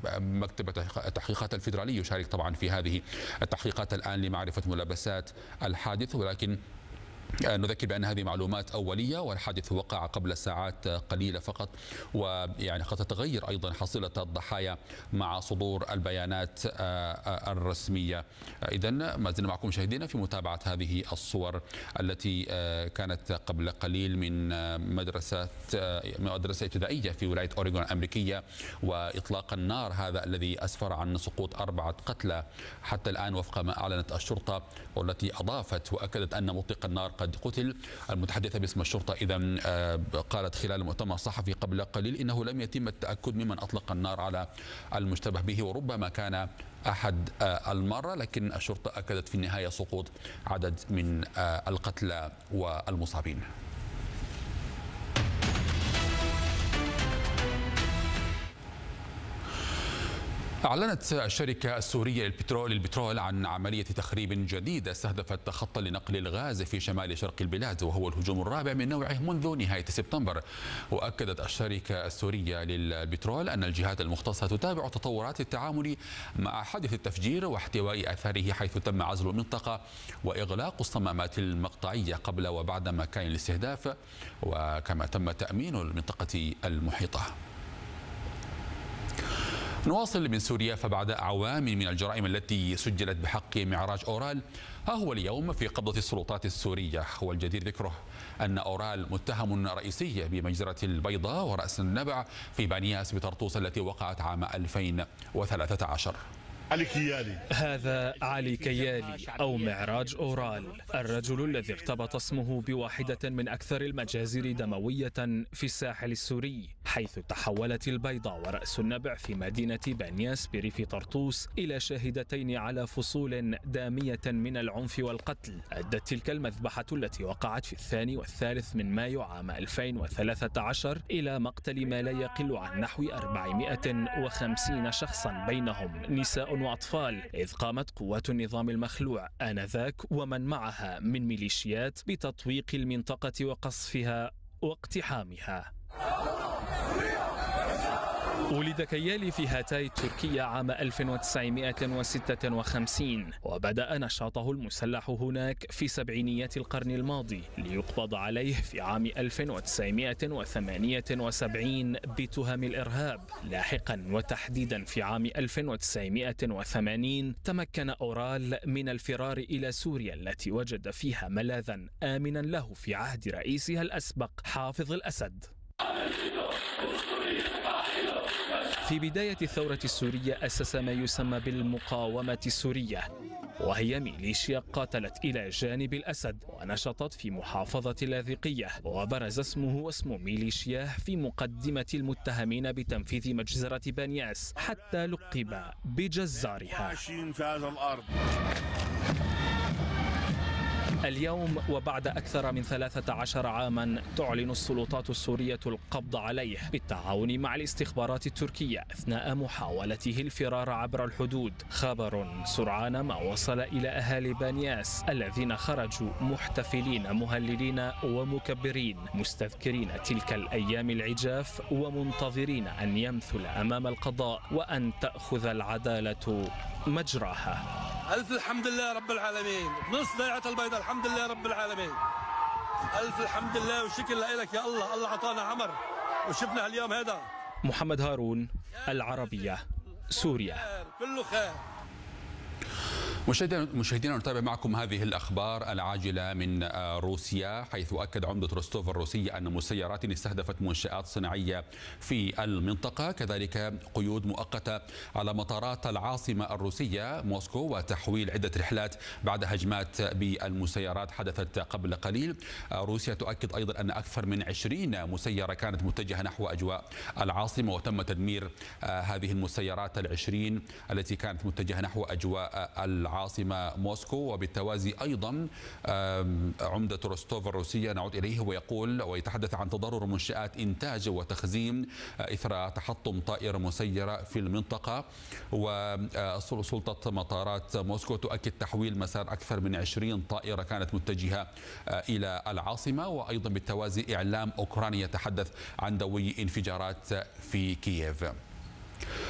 مكتب التحقيقات الفيدرالي يشارك طبعا في هذه التحقيقات الآن لمعرفة ملابسات الحادث، ولكن نذكر بأن هذه معلومات أولية والحادث وقع قبل ساعات قليلة فقط، ويعني قد تتغير أيضا حصيلة الضحايا مع صدور البيانات الرسمية. إذا ما زلنا معكم مشاهدينا في متابعة هذه الصور التي كانت قبل قليل من مدرسة ابتدائية في ولاية أوريغون الأمريكية، وإطلاق النار هذا الذي أسفر عن سقوط 4 قتلى حتى الآن وفق ما أعلنت الشرطة، والتي أضافت وأكدت أن مطلق النار قد قتل. المتحدثة باسم الشرطة إذا قالت خلال مؤتمر صحفي قبل قليل إنه لم يتم التأكد ممن أطلق النار على المشتبه به، وربما كان أحد المرة، لكن الشرطة أكدت في النهاية سقوط عدد من القتلى والمصابين. أعلنت الشركة السورية للبترول عن عملية تخريب جديدة استهدفت خطا لنقل الغاز في شمال شرق البلاد، وهو الهجوم الرابع من نوعه منذ نهاية سبتمبر. وأكدت الشركة السورية للبترول أن الجهات المختصة تتابع تطورات التعامل مع حادث التفجير واحتواء أثاره، حيث تم عزل المنطقة وإغلاق الصمامات المقطعية قبل وبعد مكان الاستهداف، وكما تم تأمين المنطقة المحيطة. نواصل من سوريا، فبعد أعوام من الجرائم التي سجلت بحق معراج أورال، ها هو اليوم في قبضة السلطات السورية. هو الجدير ذكره أن أورال متهم رئيسي بمجزرة البيضاء ورأس النبع في بانياس بطرطوس التي وقعت عام 2013. علي كيالي. هذا علي كيالي أو معراج أورال، الرجل الذي ارتبط اسمه بواحدة من أكثر المجازر دموية في الساحل السوري، حيث تحولت البيضاء ورأس النبع في مدينة بانياس بريف طرطوس إلى شاهدتين على فصول دامية من العنف والقتل. أدت تلك المذبحة التي وقعت في 2 و3 من مايو عام 2013 إلى مقتل ما لا يقل عن نحو 450 شخصا بينهم نساء وأطفال، إذ قامت قوات النظام المخلوع آنذاك ومن معها من ميليشيات بتطويق المنطقة وقصفها واقتحامها. ولد كيالي في هاتاي تركيا عام 1956، وبدأ نشاطه المسلح هناك في سبعينيات القرن الماضي، ليقبض عليه في عام 1978 بتهم الإرهاب. لاحقا وتحديدا في عام 1980 تمكن أورال من الفرار إلى سوريا، التي وجد فيها ملاذا آمنا له في عهد رئيسها الأسبق حافظ الأسد. في بداية الثورة السورية أسس ما يسمى بالمقاومة السورية، وهي ميليشيا قاتلت إلى جانب الأسد ونشطت في محافظة اللاذقية، وبرز اسمه واسم ميليشياه في مقدمة المتهمين بتنفيذ مجزرة بانياس، حتى لقب بجزارها. اليوم وبعد أكثر من 13 عاما تعلن السلطات السورية القبض عليه بالتعاون مع الاستخبارات التركية أثناء محاولته الفرار عبر الحدود. خبر سرعان ما وصل إلى أهالي بانياس الذين خرجوا محتفلين مهللين ومكبرين، مستذكرين تلك الأيام العجاف ومنتظرين أن يمثل أمام القضاء وأن تأخذ العدالة مجراها. ألف الحمد لله رب العالمين، نص ضيعة البيضاء، الحمد لله رب العالمين، ألف الحمد لله والشكر لك يا الله. الله عطانا عمر وشفنا اليوم هذا. محمد هارون، العربية، سوريا. كله خير. مشاهدينا نتابع معكم هذه الأخبار العاجلة من روسيا، حيث أكد عمدة روستوف الروسية أن مسيرات استهدفت منشآت صناعية في المنطقة، كذلك قيود مؤقتة على مطارات العاصمة الروسية موسكو، وتحويل عدة رحلات بعد هجمات بالمسيرات حدثت قبل قليل. روسيا تؤكد أيضا أن أكثر من 20 مسيرة كانت متجهة نحو أجواء العاصمة، وتم تدمير هذه المسيرات 20 التي كانت متجهة نحو أجواء العاصمة موسكو. وبالتوازي أيضا عمدة روستوف الروسية نعود إليه ويقول ويتحدث عن تضرر منشآت إنتاج وتخزين إثر تحطم طائرة مسيرة في المنطقة. وسلطة مطارات موسكو تؤكد تحويل مسار أكثر من 20 طائرة كانت متجهة إلى العاصمة. وأيضا بالتوازي إعلام أوكرانيا يتحدث عن دوي انفجارات في كييف.